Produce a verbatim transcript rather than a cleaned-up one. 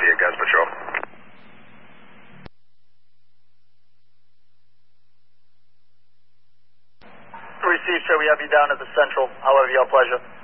ninety-eight, guys patrol. Received, sir. We have you down at the Central. However, your pleasure.